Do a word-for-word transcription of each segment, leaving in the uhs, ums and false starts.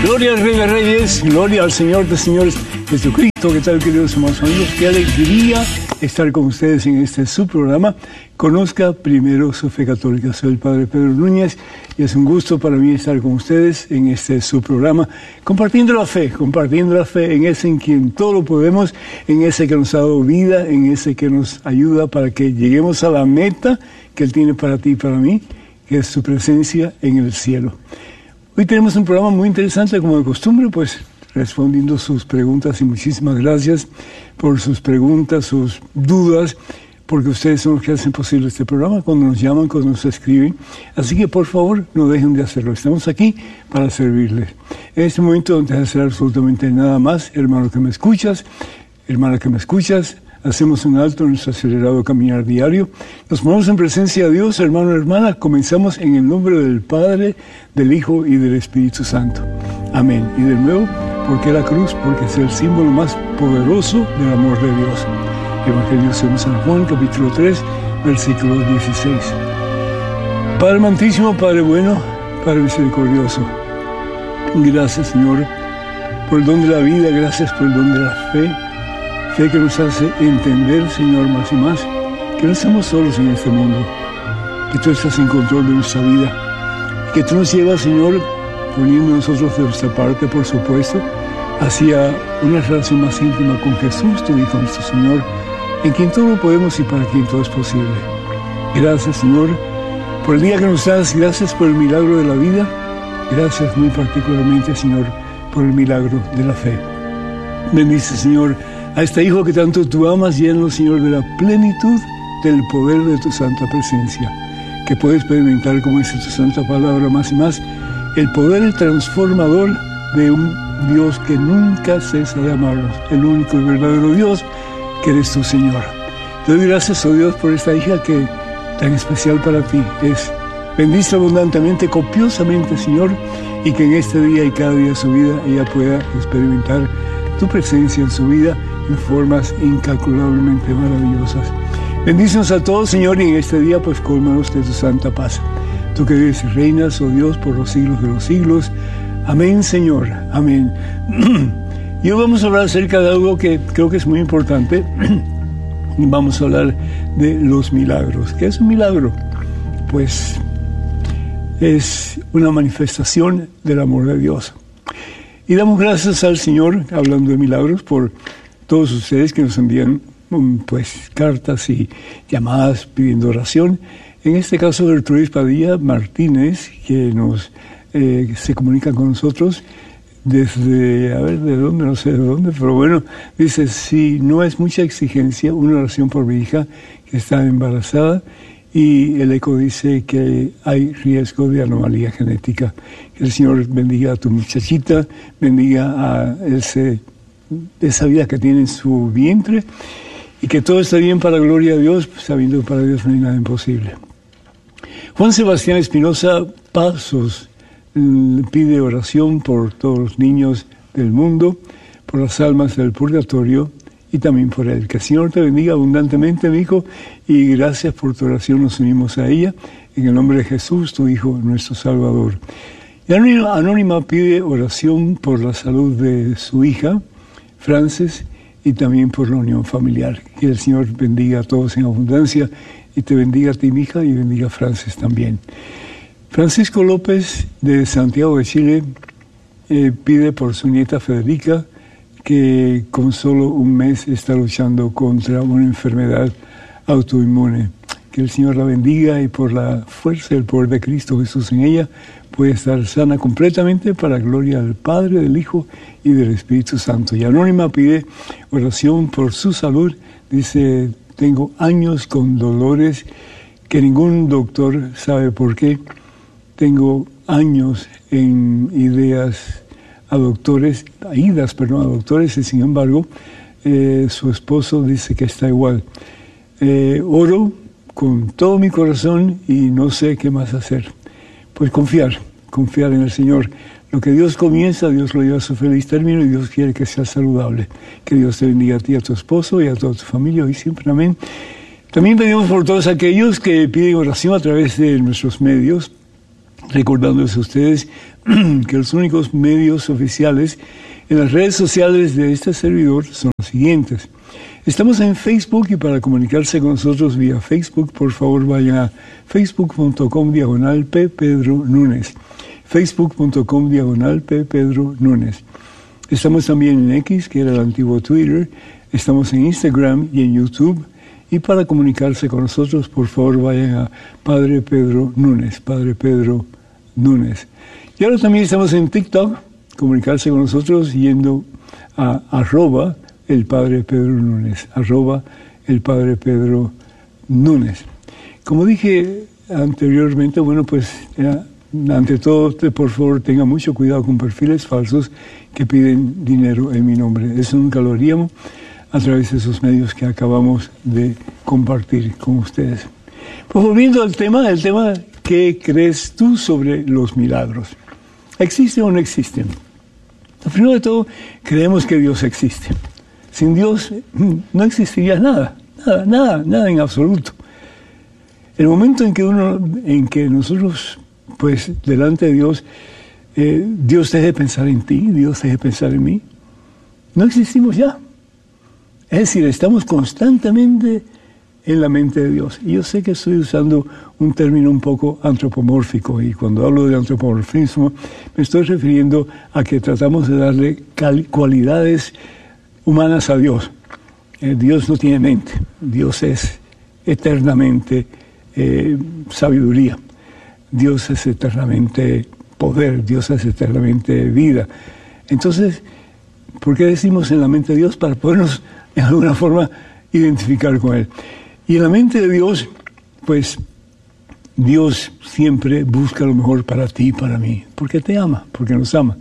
Gloria al Rey de Reyes, gloria al Señor de Señores, Jesucristo. ¿Qué tal, queridos hermanos amigos? Qué alegría estar con ustedes en este su programa. Conozca primero su fe católica. Soy el Padre Pedro Núñez y es un gusto para mí estar con ustedes en este su programa, compartiendo la fe, compartiendo la fe en ese en quien todo lo podemos, en ese que nos ha dado vida, en ese que nos ayuda para que lleguemos a la meta que Él tiene para ti y para mí, que es su presencia en el cielo. Hoy tenemos un programa muy interesante, como de costumbre, pues respondiendo sus preguntas, y muchísimas gracias por sus preguntas, sus dudas, porque ustedes son los que hacen posible este programa cuando nos llaman, cuando nos escriben. Así que por favor no dejen de hacerlo. Estamos aquí para servirles. En este momento, antes de hacer absolutamente nada más, hermano que me escuchas, hermana que me escuchas, hacemos un alto en nuestro acelerado caminar diario. Nos ponemos en presencia de Dios, hermano, hermana. Comenzamos en el nombre del Padre, del Hijo y del Espíritu Santo. Amén. Y de nuevo, ¿por qué la cruz? Porque es el símbolo más poderoso del amor de Dios. Evangelio según San Juan, capítulo tres, versículo dieciséis. Padre amantísimo, Padre bueno, Padre misericordioso, gracias, Señor, por el don de la vida, gracias por el don de la fe. Fe que nos hace entender, Señor, más y más, que no estamos solos en este mundo, que tú estás en control de nuestra vida, que tú nos llevas, Señor, poniendo nosotros de nuestra parte, por supuesto, hacia una relación más íntima con Jesús, tu Hijo, nuestro Señor, en quien todo lo podemos y para quien todo es posible. Gracias, Señor, por el día que nos das, gracias por el milagro de la vida, gracias muy particularmente, Señor, por el milagro de la fe. Bendice, Señor, a este Hijo que tanto tú amas, llénalo, Señor, de la plenitud del poder de tu santa presencia, que puede experimentar, como dice tu santa palabra, más y más, el poder transformador de un Dios que nunca cesa de amarnos, el único y verdadero Dios, que eres tu Señor. Te doy gracias, oh Dios, por esta hija que tan especial para ti es. Bendice abundantemente, copiosamente, Señor, y que en este día y cada día de su vida ella pueda experimentar tu presencia en su vida en formas incalculablemente maravillosas. Bendícenos a todos, Señor, y en este día pues cólmanos de tu santa paz. Tú que vives y reinas, oh Dios, por los siglos de los siglos. Amén, Señor. Amén. Y hoy vamos a hablar acerca de algo que creo que es muy importante. Vamos a hablar de los milagros. ¿Qué es un milagro? Pues es una manifestación del amor de Dios. Y damos gracias al Señor, hablando de milagros, por todos ustedes que nos envían pues cartas y llamadas pidiendo oración. En este caso, Gertrudis Padilla Martínez, que nos eh, se comunica con nosotros desde, a ver, de dónde, no sé de dónde, pero bueno, dice, si no es mucha exigencia, una oración por mi hija que está embarazada, y el eco dice que hay riesgo de anomalía genética. Que el Señor bendiga a tu muchachita, bendiga a ese, esa vida que tiene en su vientre, y que todo esté bien para la gloria de Dios, sabiendo que para Dios no hay nada imposible. Juan Sebastián Espinosa Pasos pide oración por todos los niños del mundo, por las almas del purgatorio y también por él. Que el Señor te bendiga abundantemente, mi hijo, y gracias por tu oración. Nos unimos a ella en el nombre de Jesús, tu Hijo, nuestro Salvador. Y Anónima, Anónima pide oración por la salud de su hija, Frances, y también por la unión familiar. Que el Señor bendiga a todos en abundancia y te bendiga a ti, mi hija, y bendiga a Frances también. Francisco López, de Santiago de Chile, eh, pide por su nieta Federica, que con solo un mes está luchando contra una enfermedad autoinmune. Que el Señor la bendiga y por la fuerza y el poder de Cristo Jesús en ella puede estar sana completamente para la gloria del Padre, del Hijo y del Espíritu Santo. Y Anónima pide oración por su salud. Dice, tengo años con dolores que ningún doctor sabe por qué. Tengo años en ideas a doctores, a idas, perdón, a doctores, y sin embargo, eh, su esposo dice que está igual. Eh, oro con todo mi corazón y no sé qué más hacer. Pues confiar, confiar en el Señor. Lo que Dios comienza, Dios lo lleva a su feliz término y Dios quiere que sea saludable. Que Dios te bendiga a ti, a tu esposo y a toda tu familia hoy siempre. Amén. También pedimos por todos aquellos que piden oración a través de nuestros medios. recordándoles a ustedes que los únicos medios oficiales en las redes sociales de este servidor son los siguientes. Estamos en Facebook y para comunicarse con nosotros vía Facebook, por favor vayan a facebook.com diagonal P. Pedro Núñez. Facebook.com diagonal P. Pedro Núñez. Estamos también en X, que era el antiguo Twitter. Estamos en Instagram y en YouTube. Y para comunicarse con nosotros, por favor vayan a Padre Pedro Núñez. Padre Pedro Núñez. Y ahora también estamos en TikTok. Comunicarse con nosotros yendo a arroba el Padre Pedro Núñez, arroba el Padre Pedro Núñez. Como dije anteriormente, bueno, pues eh, ante todo, te, por favor, tenga mucho cuidado con perfiles falsos que piden dinero en mi nombre. Eso nunca lo haríamos a través de esos medios que acabamos de compartir con ustedes. Pues volviendo al tema, el tema, ¿qué crees tú sobre los milagros? ¿Existen o no existen? Primero de todo, creemos que Dios existe. Sin Dios no existiría nada, nada, nada, nada en absoluto. El momento en que uno, en que nosotros, pues, delante de Dios, eh, Dios deje de pensar en ti, Dios deje de pensar en mí, no existimos ya. Es decir, estamos constantemente en la mente de Dios. Y yo sé que estoy usando un término un poco antropomórfico, y cuando hablo de antropomorfismo me estoy refiriendo a que tratamos de darle cualidades humanas a Dios. Eh, Dios no tiene mente, Dios es eternamente eh, sabiduría, Dios es eternamente poder, Dios es eternamente vida. Entonces, ¿por qué decimos en la mente de Dios? Para podernos en alguna forma identificar con Él. Y en la mente de Dios, pues, Dios siempre busca lo mejor para ti y para mí, porque te ama, porque nos ama.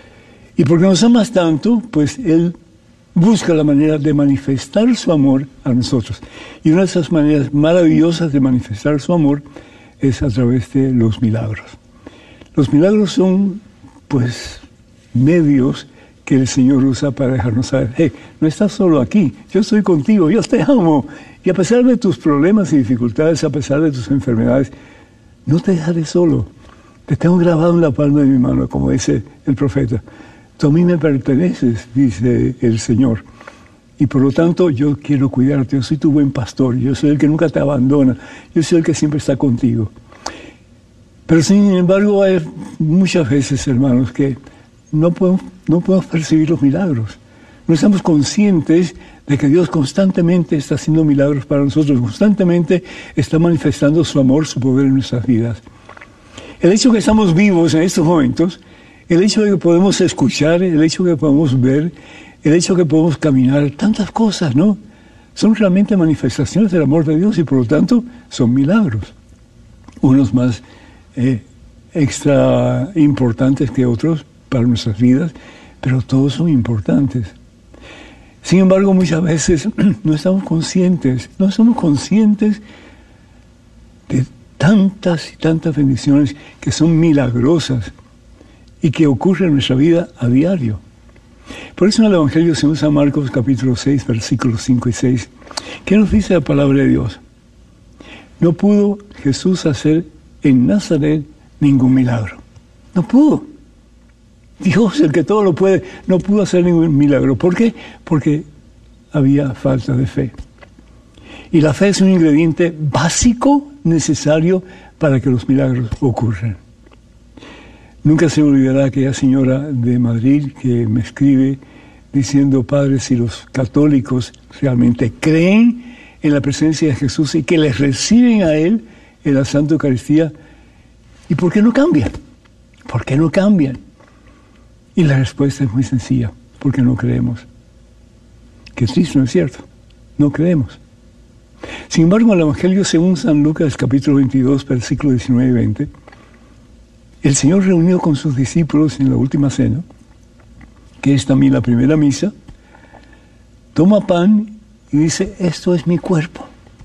Y porque nos amas tanto, pues Él busca la manera de manifestar su amor a nosotros. Y una de esas maneras maravillosas de manifestar su amor es a través de los milagros. Los milagros son, pues, medios que el Señor usa para dejarnos saber, hey, no estás solo aquí, yo estoy contigo, yo te amo. Y a pesar de tus problemas y dificultades, a pesar de tus enfermedades, no te dejaré solo. Te tengo grabado en la palma de mi mano, como dice el profeta. Tú a mí me perteneces, dice el Señor. Y por lo tanto, yo quiero cuidarte. Yo soy tu buen pastor. Yo soy el que nunca te abandona. Yo soy el que siempre está contigo. Pero sin embargo, hay muchas veces, hermanos, que no podemos, no podemos percibir los milagros. No estamos conscientes de que Dios constantemente está haciendo milagros para nosotros. Constantemente está manifestando su amor, su poder en nuestras vidas. El hecho de que estamos vivos en estos momentos, el hecho de que podemos escuchar, el hecho de que podemos ver, el hecho de que podemos caminar, tantas cosas, ¿no? Son realmente manifestaciones del amor de Dios y por lo tanto son milagros. Unos más eh, extra importantes que otros para nuestras vidas, pero todos son importantes. Sin embargo, muchas veces no estamos conscientes, no somos conscientes de tantas y tantas bendiciones que son milagrosas y que ocurren en nuestra vida a diario. Por eso en el Evangelio se usa Marcos capítulo seis, versículos cinco y seis. ¿Qué nos dice la palabra de Dios? No pudo Jesús hacer en Nazaret ningún milagro. No pudo. Dios, el que todo lo puede, no pudo hacer ningún milagro. ¿Por qué? Porque había falta de fe. Y la fe es un ingrediente básico necesario para que los milagros ocurran. Nunca se me olvidará aquella señora de Madrid que me escribe diciendo, Padre, si los católicos realmente creen en la presencia de Jesús y que les reciben a Él en la Santa Eucaristía, ¿y por qué no cambian? ¿Por qué no cambian? Y la respuesta es muy sencilla, porque no creemos. Que triste, ¿no es cierto? No creemos. Sin embargo, en el Evangelio según San Lucas, capítulo veintidós, versículos diecinueve y veinte, el Señor reunió con sus discípulos en la última cena, que es también la primera misa, toma pan y dice, esto es mi cuerpo.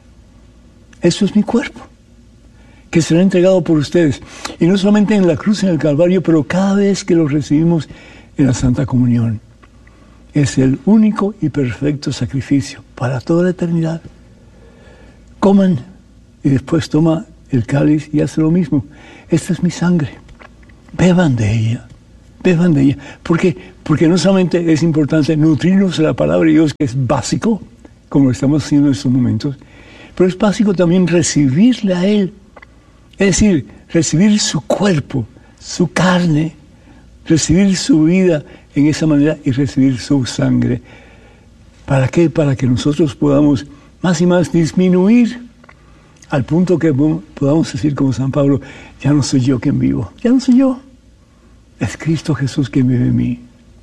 Esto es mi cuerpo, que será entregado por ustedes. Y no solamente en la cruz, en el Calvario, pero cada vez que lo recibimos en la Santa Comunión. Es el único y perfecto sacrificio para toda la eternidad. Coman y después toma el cáliz y hace lo mismo. Esta es mi sangre. Beban de ella. Beban de ella. ¿Por qué? Porque no solamente es importante nutrirnos de la palabra de Dios, que es básico, como lo estamos haciendo en estos momentos, pero es básico también recibirle a Él. Es decir, recibir su cuerpo, su carne, recibir su vida en esa manera y recibir su sangre. ¿Para qué? Para que nosotros podamos más y más disminuir al punto que podamos decir como San Pablo, ya no soy yo quien vivo, ya no soy yo, es Cristo Jesús quien vive en mí.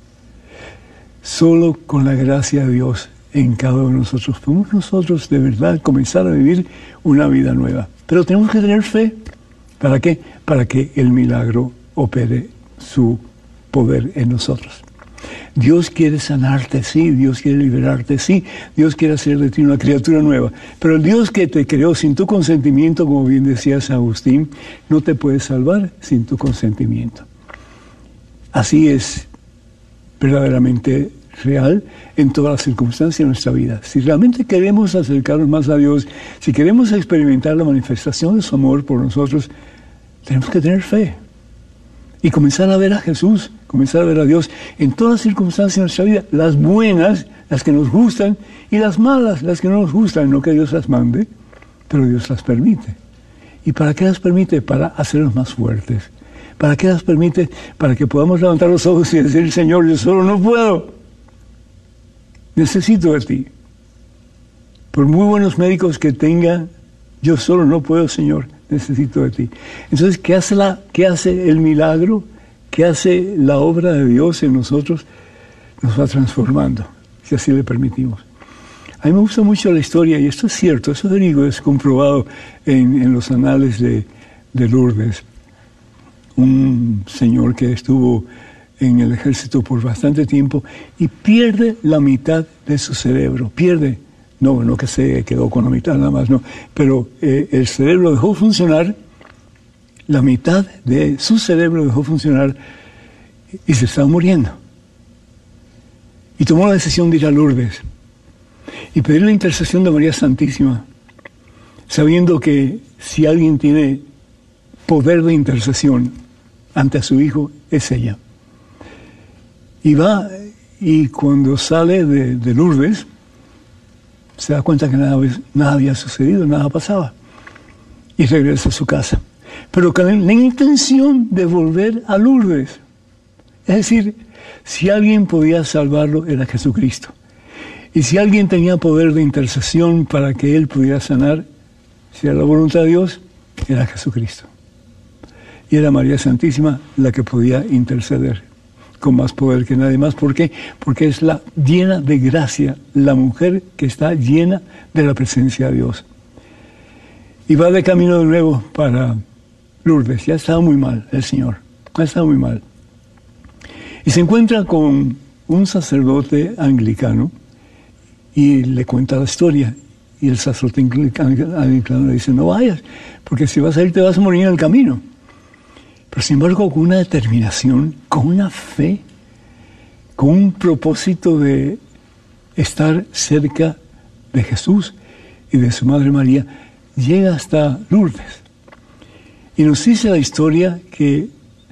Solo con la gracia de Dios en cada uno de nosotros podemos nosotros de verdad comenzar a vivir una vida nueva. Pero tenemos que tener fe. ¿Para qué? Para que el milagro opere su poder en nosotros. Dios quiere sanarte, sí. Dios quiere liberarte, sí. Dios quiere hacer de ti una criatura nueva. Pero el Dios que te creó sin tu consentimiento, como bien decía San Agustín, no te puede salvar sin tu consentimiento. Así es verdaderamente real en todas las circunstancias de nuestra vida. Si realmente queremos acercarnos más a Dios, si queremos experimentar la manifestación de su amor por nosotros, tenemos que tener fe y comenzar a ver a Jesús, comenzar a ver a Dios en todas las circunstancias de nuestra vida, las buenas, las que nos gustan, y las malas, las que no nos gustan, no que Dios las mande, pero Dios las permite. ¿Y para qué las permite? Para hacernos más fuertes. ¿Para qué las permite? Para que podamos levantar los ojos y decir, Señor, yo solo no puedo. Necesito de ti. Por muy buenos médicos que tenga, yo solo no puedo, Señor. Necesito de ti. Entonces, ¿qué hace, la, qué hace el milagro? ¿Qué hace la obra de Dios en nosotros? Nos va transformando, si así le permitimos. A mí me gusta mucho la historia, y esto es cierto, eso digo, es comprobado en, en los anales de, de Lourdes. Un señor que estuvo en el ejército por bastante tiempo y pierde la mitad de su cerebro, pierde, no, no que se quedó con la mitad nada más, no, pero eh, el cerebro dejó funcionar, la mitad de su cerebro dejó funcionar y se estaba muriendo. Y tomó la decisión de ir a Lourdes y pedir la intercesión de María Santísima, sabiendo que si alguien tiene poder de intercesión ante a su hijo, es ella. Y va, y cuando sale de, de Lourdes, se da cuenta que nada, nada había sucedido, nada pasaba. Y regresa a su casa. Pero con la intención de volver a Lourdes. Es decir, si alguien podía salvarlo, era Jesucristo. Y si alguien tenía poder de intercesión para que él pudiera sanar, si era la voluntad de Dios, era Jesucristo. Y era María Santísima la que podía interceder con más poder que nadie más. ¿Por qué? Porque es la llena de gracia, la mujer que está llena de la presencia de Dios. Y va de camino de nuevo para Lourdes. Ya estaba muy mal el Señor, ya estaba muy mal. Y se encuentra con un sacerdote anglicano y le cuenta la historia. Y el sacerdote anglicano le dice, no vayas, porque si vas a ir te vas a morir en el camino. Pero sin embargo, con una determinación, con una fe, con un propósito de estar cerca de Jesús y de su Madre María, llega hasta Lourdes. Y nos dice la historia que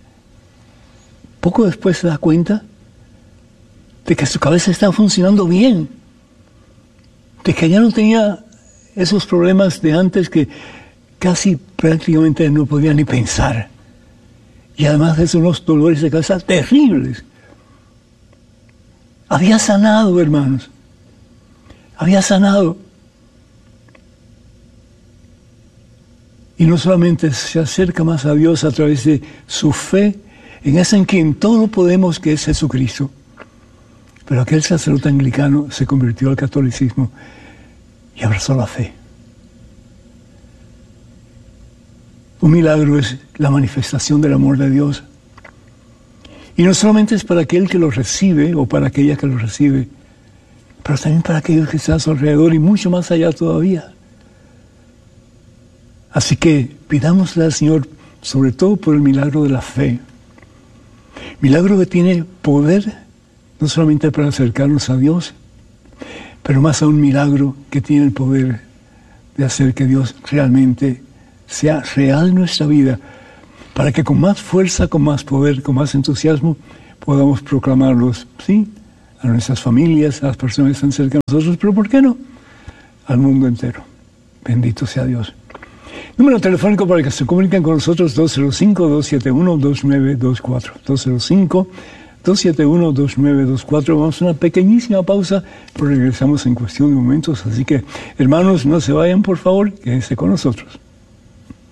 poco después se da cuenta de que su cabeza estaba funcionando bien, de que ya no tenía esos problemas de antes que casi prácticamente no podía ni pensar. Y además de eso, unos dolores de cabeza terribles. Había sanado, hermanos. Había sanado. Y no solamente se acerca más a Dios a través de su fe en ese en quien todo podemos, que es Jesucristo. Pero aquel sacerdote anglicano se convirtió al catolicismo y abrazó la fe. Un milagro es la manifestación del amor de Dios. Y no solamente es para aquel que lo recibe o para aquella que lo recibe, pero también para aquellos que están a su alrededor y mucho más allá todavía. Así que pidámosle al Señor, sobre todo por el milagro de la fe. Milagro que tiene poder, no solamente para acercarnos a Dios, pero más aún milagro que tiene el poder de hacer que Dios realmente sea real en nuestra vida, para que con más fuerza, con más poder, con más entusiasmo, podamos proclamarlos, sí, a nuestras familias, a las personas que están cerca de nosotros, pero ¿por qué no? Al mundo entero. Bendito sea Dios. Número telefónico para que se comuniquen con nosotros, dos cero cinco, dos siete uno, dos nueve dos cuatro. dos cero cinco, dos siete uno, dos nueve dos cuatro. Vamos a una pequeñísima pausa, pero regresamos en cuestión de momentos. Así que, hermanos, no se vayan, por favor, quédense con nosotros.